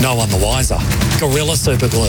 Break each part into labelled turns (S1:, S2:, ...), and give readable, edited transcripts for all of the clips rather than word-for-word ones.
S1: No one the wiser. Gorilla Super Glue.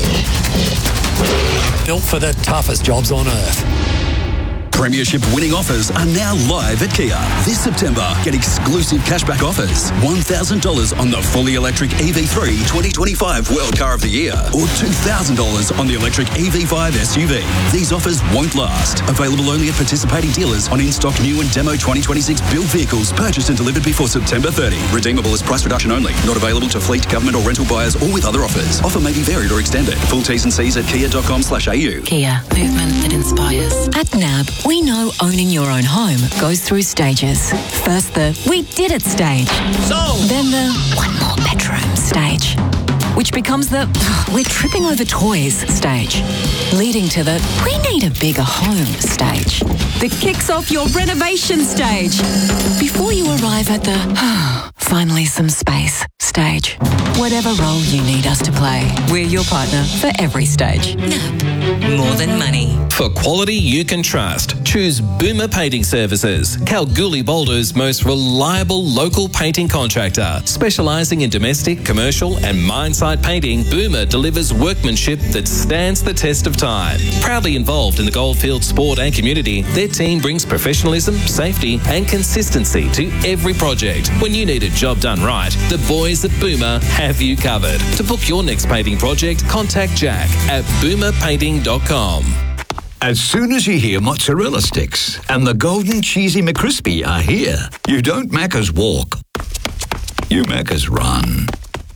S1: Built for the toughest jobs on earth.
S2: Premiership winning offers are now live at Kia. This September, get exclusive cashback offers. $1,000 on the fully electric EV3 2025 World Car of the Year, or $2,000 on the electric EV5 SUV. These offers won't last. Available only at participating dealers on in-stock new and demo 2026 built vehicles purchased and delivered before September 30. Redeemable as price reduction only. Not available to fleet, government or rental buyers or with other offers. Offer may be varied or extended. Full T's and C's at kia.com/au.
S3: Kia, movement that inspires. At NAB, we know owning your own home goes through stages. First the "we did it" stage. Then the "one more bedroom" stage. Which becomes the "we're tripping over toys" stage. Leading to the "we need a bigger home" stage. That kicks off your renovation stage. Before you arrive at the "finally some space" stage. Whatever role you need us to play, we're your partner for every stage. NAB. More than money.
S4: For quality you can trust, choose Boomer Painting Services, Kalgoorlie-Boulder's most reliable local painting contractor. Specialising in domestic, commercial and mine site painting, Boomer delivers workmanship that stands the test of time. Proudly involved in the Goldfields sport and community, their team brings professionalism, safety and consistency to every project. When you need a job done right, the boys at Boomer have you covered. To book your next painting project, contact Jack at boomerpainting.com.
S5: As soon as you hear mozzarella sticks and the golden cheesy McCrispy are here, you don't Macca's walk, you Macca's run.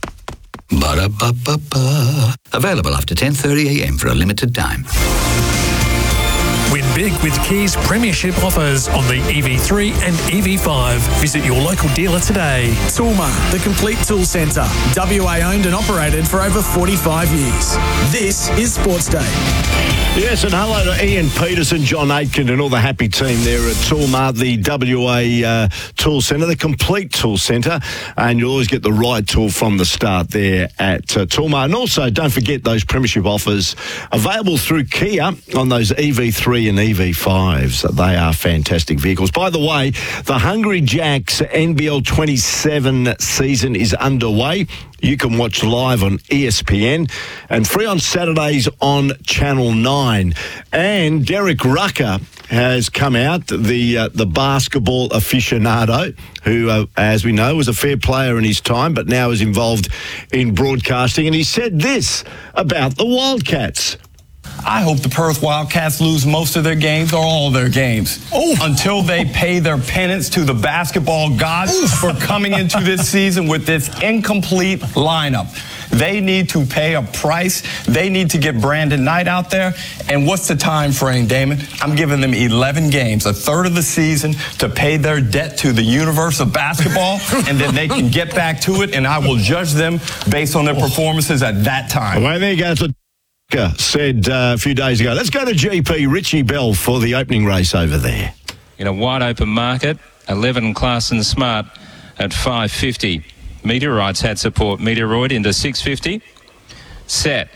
S5: Ba-da-ba-ba-ba. Available after 10:30am for a limited time.
S6: Win big with Kia's premiership offers on the EV3 and EV5. Visit your local dealer today.
S7: Toolmart, the complete tool centre. WA owned and operated for over 45 years. This is Sports Day.
S8: Yes, and hello to Ian Peterson, John Aitken and all the happy team there at Toolmart, the WA Tool Centre, the complete tool centre, and you'll always get the right tool from the start there at Toolmart. And also, don't forget those premiership offers available through Kia on those EV3 and EV5s. They are fantastic vehicles. By the way, the Hungry Jacks NBL 27 season is underway. You can watch live on ESPN and free on Saturdays on Channel 9. And Derek Rucker has come out, the basketball aficionado, who, as we know, was a fair player in his time, but now is involved in broadcasting. And he said this about the Wildcats.
S9: I hope the Perth Wildcats lose most of their games or all their games until they pay their penance to the basketball gods for coming into this season with this incomplete lineup. They need to pay a price. They need to get Brandon Knight out there. And what's the time frame, Damon? I'm giving them 11 games, a third of the season, to pay their debt to the universe of basketball, and then they can get back to it, and I will judge them based on their performances at that time.
S8: Well, there you go. Said a few days ago. Let's go to GP Richie Bell for the opening race over there.
S10: In a wide open market, 11 Clarkson Smart at 550. Meteorites had support. Meteoroid into 650. Set.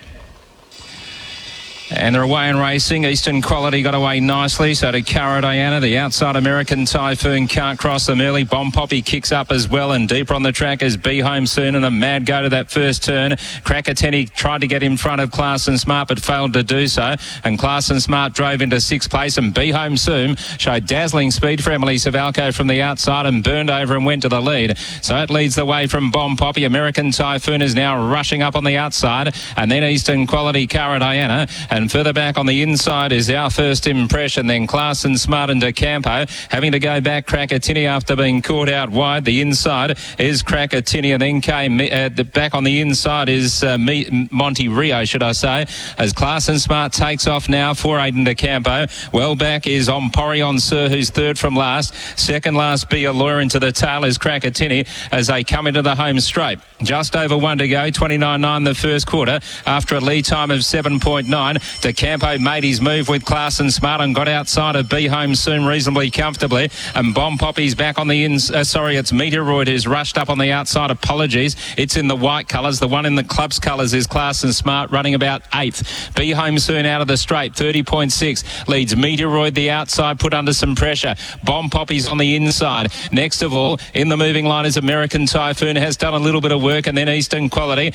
S10: And they're away and racing. Eastern Quality got away nicely. So to Cara Diana, the outside American Typhoon can't cross them early. Bomb Poppy kicks up as well, and deeper on the track is Be Home Soon, and the Mad go to that first turn. Krakateni tried to get in front of Clarkson Smart but failed to do so, and Clarkson Smart drove into sixth place, and Be Home Soon showed dazzling speed for Emily Savalco from the outside and burned over and went to the lead. So it leads the way from Bomb Poppy. American Typhoon is now rushing up on the outside, and then Eastern Quality, Cara Diana, and further back on the inside is Our First Impression, then Clarkson Smart and De Campo having to go back. Krakatini after being caught out wide. The inside is Krakatini, and then came back on the inside is Monty Rio, should I say, as Clarkson Smart takes off now for Aiden De Campo. Well back is Emporion Sir, who's third from last. Second last Be a Lawyer, into the tail is Krakatini as they come into the home straight. Just over one to go, 29.9 the first quarter after a lead time of 7.9. De Campo made his move with Clarkson Smart and got outside of Be Home Soon reasonably comfortably, and Bomb Poppy's back on the it's Meteoroid who's rushed up on the outside. Apologies, it's in the white colours. The one in the club's colours is Clarkson Smart, running about 8th. Be Home Soon out of the straight, 30.6, leads Meteoroid the outside, put under some pressure. Bomb Poppy's on the inside. Next of all, in the moving line is American Typhoon, has done a little bit of work, and then Eastern Quality